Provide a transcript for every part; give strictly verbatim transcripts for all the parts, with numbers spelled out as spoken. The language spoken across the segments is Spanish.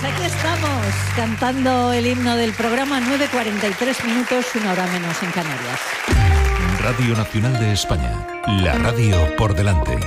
Aquí estamos, cantando el himno del programa, nueve cuarenta y tres minutos, una hora menos en Canarias. Radio Nacional de España, la radio por delante.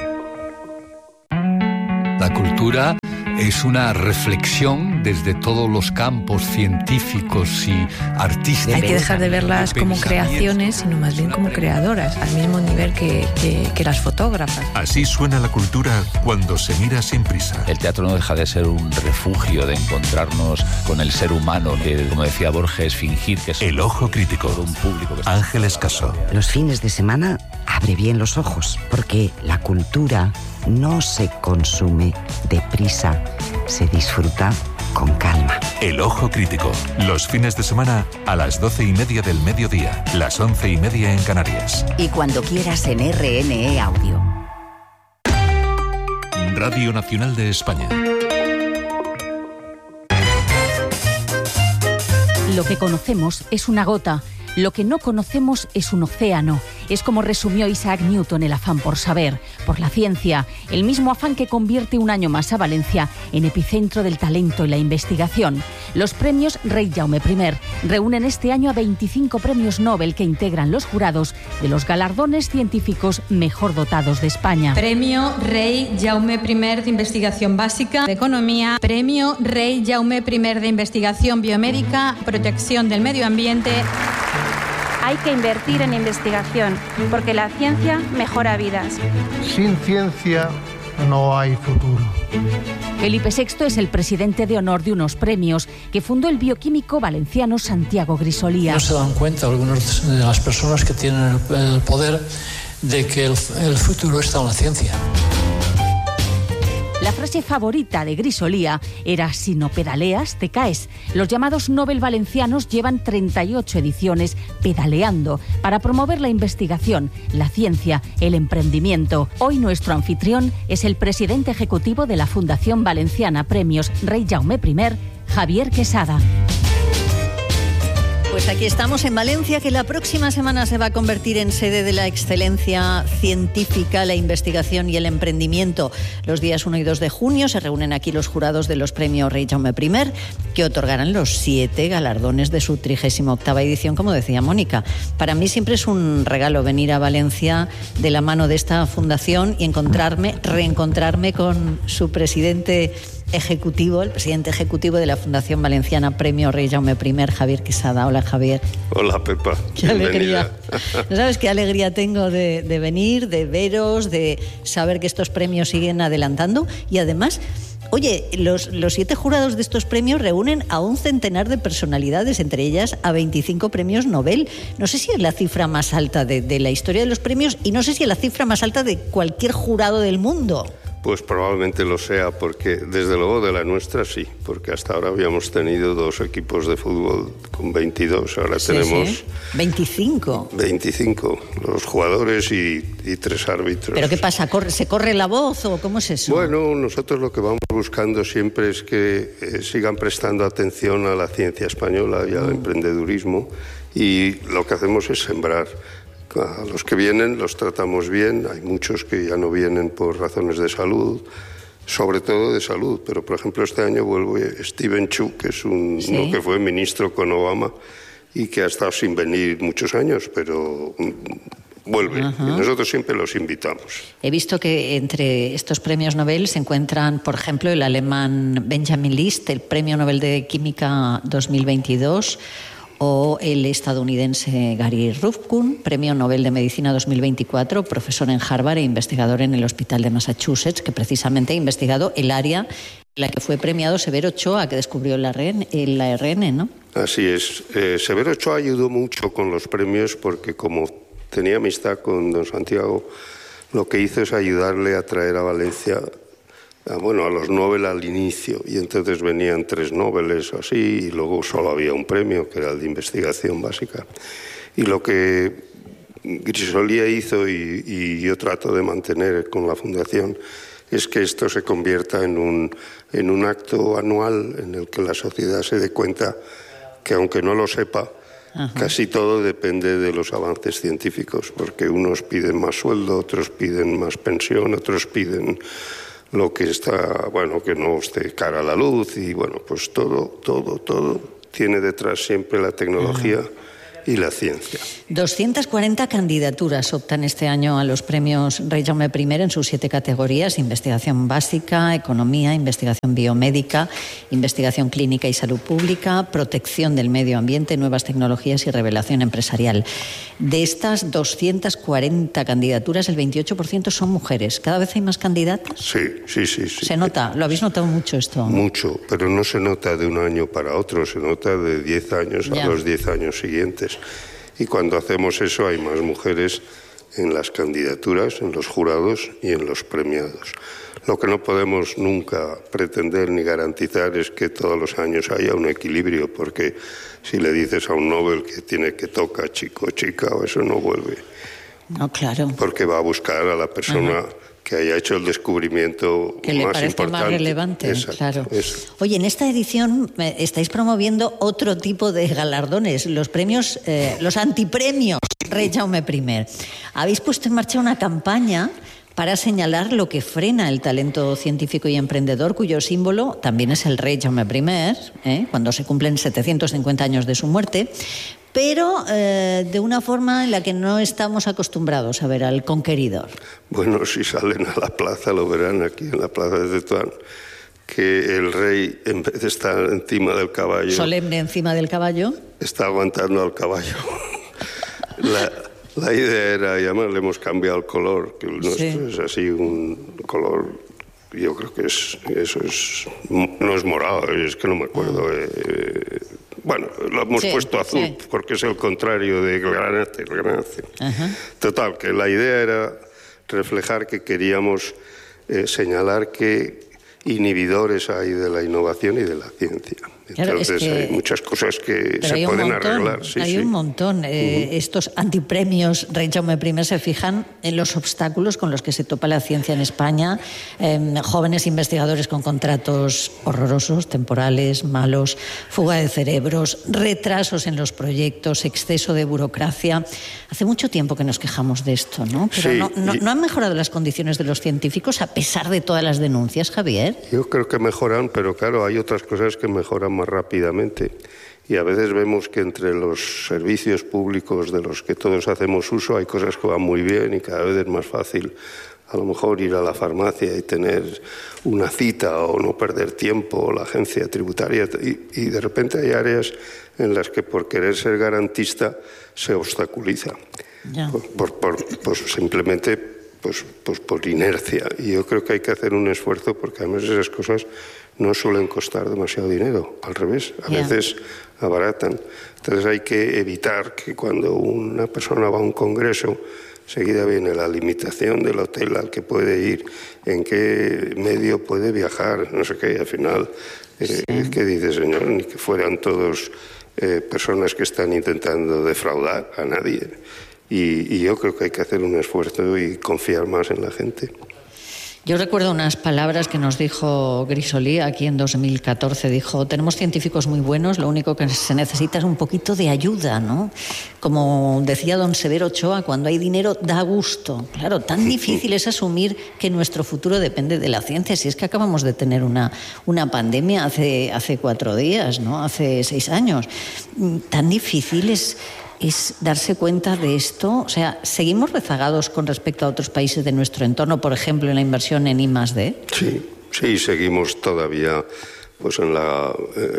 La cultura es una reflexión desde todos los campos científicos y artísticos. Hay que dejar de verlas como creaciones, sino más bien como creadoras, al mismo nivel que, que, que las fotógrafas. Así suena la cultura cuando se mira sin prisa. El teatro no deja de ser un refugio de encontrarnos con el ser humano, que, como decía Borges, fingir que es El Ojo Crítico, un público que Ángeles Caso. Los fines de semana abre bien los ojos, porque la cultura no se consume deprisa, se disfruta con calma. El Ojo Crítico, los fines de semana a las doce y media del mediodía, las once y media en Canarias. Y cuando quieras en R N E Audio. Radio Nacional de España. Lo que conocemos es una gota, lo que no conocemos es un océano. Es como resumió Isaac Newton el afán por saber, por la ciencia, el mismo afán que convierte un año más a Valencia en epicentro del talento y la investigación. Los premios Rey Jaume primer reúnen este año a veinticinco premios Nobel que integran los jurados de los galardones científicos mejor dotados de España. Premio Rey Jaume primer de Investigación Básica de Economía, Premio Rey Jaume primer de Investigación Biomédica, Protección del Medio Ambiente. Hay que invertir en investigación, porque la ciencia mejora vidas. Sin ciencia no hay futuro. Felipe sexto es el presidente de honor de unos premios que fundó el bioquímico valenciano Santiago Grisolía. No se dan cuenta algunas de las personas que tienen el poder de que el, el futuro está en la ciencia. La frase favorita de Grisolía era «Si no pedaleas, te caes». Los llamados Nobel valencianos llevan treinta y ocho ediciones pedaleando para promover la investigación, la ciencia, el emprendimiento. Hoy nuestro anfitrión es el presidente ejecutivo de la Fundación Valenciana Premios Rey Jaume primer, Javier Quesada. Pues aquí estamos en Valencia, que la próxima semana se va a convertir en sede de la excelencia científica, la investigación y el emprendimiento. Los días uno y dos de junio se reúnen aquí los jurados de los premios Rey Jaume primer, que otorgarán los siete galardones de su trigésima octava edición, como decía Mónica. Para mí siempre es un regalo venir a Valencia de la mano de esta fundación y encontrarme, reencontrarme con su presidente ejecutivo, el presidente ejecutivo de la Fundación Valenciana Premio Rey Jaume primer, Javier Quesada. Hola, Javier. Hola, Pepa. Qué alegría. No sabes qué alegría tengo de, de venir, de veros, de saber que estos premios siguen adelantando y además... Oye, los, los siete jurados de estos premios reúnen a un centenar de personalidades, entre ellas a veinticinco premios Nobel. No sé si es la cifra más alta de, de la historia de los premios y no sé si es la cifra más alta de cualquier jurado del mundo. Pues probablemente lo sea, porque desde luego de la nuestra sí, porque hasta ahora habíamos tenido dos equipos de fútbol con veintidós, ahora sí, tenemos... Sí. veinticinco. veinticinco, los jugadores y, y tres árbitros. ¿Pero qué pasa? ¿Corre, ¿Se corre la voz o cómo es eso? Bueno, nosotros lo que vamos buscando siempre es que eh, sigan prestando atención a la ciencia española y al mm. emprendedurismo, y lo que hacemos es sembrar. A los que vienen los tratamos bien, hay muchos que ya no vienen por razones de salud, sobre todo de salud, pero por ejemplo este año vuelve Steven Chu, que es un ¿Sí? no, que fue ministro con Obama y que ha estado sin venir muchos años, pero vuelve. Uh-huh. Y nosotros siempre los invitamos. He visto que entre estos premios Nobel se encuentran, por ejemplo, el alemán Benjamin List, el Premio Nobel de Química dos mil veintidós, o el estadounidense Gary Ruvkun, Premio Nobel de Medicina dos mil veinticuatro, profesor en Harvard e investigador en el Hospital de Massachusetts, que precisamente ha investigado el área en la que fue premiado Severo Ochoa, que descubrió el A R N, el A R N, ¿no? Así es. Eh, Severo Ochoa ayudó mucho con los premios porque como tenía amistad con don Santiago, lo que hizo es ayudarle a traer a Valencia... bueno, a los Nobel al inicio, y entonces venían tres Nobeles así, y luego solo había un premio, que era el de investigación básica. Y lo que Grisolía hizo, y, y yo trato de mantener con la Fundación, es que esto se convierta en un, en un acto anual en el que la sociedad se dé cuenta que, aunque no lo sepa, Ajá. casi todo depende de los avances científicos, porque unos piden más sueldo, otros piden más pensión, otros piden lo que está, bueno, que no esté cara a la luz y bueno, pues todo, todo, todo tiene detrás siempre la tecnología y la ciencia. doscientas cuarenta candidaturas optan este año a los premios Rey Jaume primero en sus siete categorías: investigación básica, economía, investigación biomédica, investigación clínica y salud pública, protección del medio ambiente, nuevas tecnologías y revelación empresarial. De estas doscientas cuarenta candidaturas, el veintiocho por ciento son mujeres. ¿Cada vez hay más candidatas? Sí, sí, sí, sí. ¿Se nota? ¿Lo habéis notado mucho esto? Mucho, pero no se nota de un año para otro, se nota de diez años a Ya. los diez años siguientes. Y cuando hacemos eso hay más mujeres en las candidaturas, en los jurados y en los premiados. Lo que no podemos nunca pretender ni garantizar es que todos los años haya un equilibrio, porque si le dices a un Nobel que tiene que tocar chico o chica, o eso no vuelve. No, claro. Porque va a buscar a la persona Ajá. que haya hecho el descubrimiento Que le más parezca importante. más relevante, Exacto, claro. eso. Oye, en esta edición eh, estáis promoviendo otro tipo de galardones, los premios, eh, los antipremios Rey Jaume primero. Habéis puesto en marcha una campaña para señalar lo que frena el talento científico y emprendedor, cuyo símbolo también es el Rey Jaume primero, ¿eh? cuando se cumplen setecientos cincuenta años de su muerte, pero eh, de una forma en la que no estamos acostumbrados a ver al conqueridor. Bueno, si salen a la plaza lo verán aquí en la plaza de Tetuán, que el rey, en vez de estar encima del caballo, Solemne encima del caballo. está aguantando al caballo. la, la idea era, y además le hemos cambiado el color, que el nuestro Sí. es así un color, yo creo que es eso es no es morado, es que no me acuerdo. Eh, bueno, lo hemos Sí, puesto azul sí. porque es el contrario de granate, el granate. Ajá. Total, que la idea era reflejar que queríamos eh, señalar que inhibidores hay de la innovación y de la ciencia. Claro, Entonces es que- hay muchas cosas que Pero se hay un pueden montón, arreglar. Sí, hay sí. un montón. Eh, Ujú. Estos antipremios Rey Jaume primero se fijan en los obstáculos con los que se topa la ciencia en España. Eh, jóvenes investigadores con contratos horrorosos, temporales, malos, fuga de cerebros, retrasos en los proyectos, exceso de burocracia. Hace mucho tiempo que nos quejamos de esto, ¿no? Pero Sí, no, no- y- ¿no han mejorado las condiciones de los científicos a pesar de todas las denuncias, Javier? Yo creo que mejoran, pero claro, hay otras cosas que mejoran más rápidamente. Y a veces vemos que entre los servicios públicos de los que todos hacemos uso hay cosas que van muy bien y cada vez es más fácil a lo mejor ir a la farmacia y tener una cita o no perder tiempo, o la agencia tributaria. Y, y de repente hay áreas en las que por querer ser garantista se obstaculiza. Ya. Por, por- por- pues simplemente pues, pues por inercia. Y yo creo que hay que hacer un esfuerzo porque además esas cosas no suelen costar demasiado dinero, al revés, a Ya. veces abaratan. Entonces hay que evitar que cuando una persona va a un congreso, seguida viene la limitación del hotel al que puede ir, en qué medio puede viajar, no sé qué, y al final, eh, ¿qué dice, señor? Ni que fueran todos eh, personas que están intentando defraudar a nadie. Y, y yo creo que hay que hacer un esfuerzo y confiar más en la gente. Yo recuerdo unas palabras que nos dijo Grisolí aquí en dos mil catorce. Dijo, tenemos científicos muy buenos, lo único que se necesita es un poquito de ayuda, ¿no? Como decía don Severo Ochoa, cuando hay dinero da gusto. Claro, tan difícil es asumir que nuestro futuro depende de la ciencia. Si es que acabamos de tener una, una pandemia hace, hace cuatro días, ¿no? Hace seis años. Tan difícil es... es darse cuenta de esto. O sea, ¿seguimos rezagados con respecto a otros países de nuestro entorno, por ejemplo, en la inversión en I más D? Sí, sí, seguimos todavía, pues en la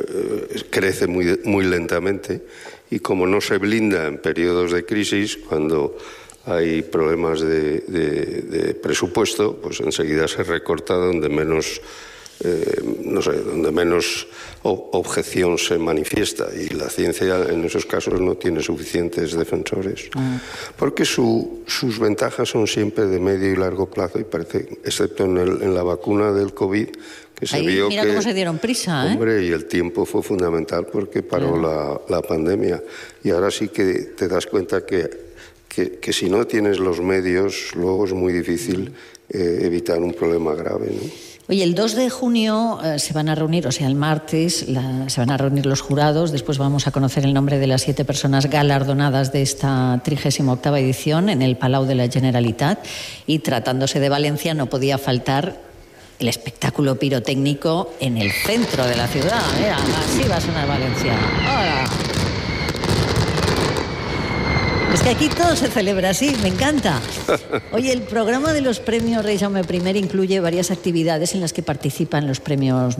eh, crece muy, muy lentamente y como no se blinda en periodos de crisis, cuando hay problemas de, de, de presupuesto, pues enseguida se recorta donde menos... Eh, no sé, donde menos o- objeción se manifiesta y la ciencia en esos casos no tiene suficientes defensores porque su, sus ventajas son siempre de medio y largo plazo y parece, excepto en, el, en la vacuna del COVID que se Ahí, vio mira que, cómo se dieron prisa, ¿eh? hombre, y el tiempo fue fundamental porque paró la, la pandemia y ahora sí que te das cuenta que, que, que si no tienes los medios luego es muy difícil eh, evitar un problema grave, ¿no? Oye, el dos de junio eh, se van a reunir, o sea, el martes, la- se van a reunir los jurados. Después vamos a conocer el nombre de las siete personas galardonadas de esta trigésima octava edición en el Palau de la Generalitat. Y tratándose de Valencia no podía faltar el espectáculo pirotécnico en el centro de la ciudad. Mira, así va a sonar Valencia. ¡Hola! Es que aquí todo se celebra así, me encanta. Oye, el programa de los premios Rey Jaume primero incluye varias actividades en las que participan los premios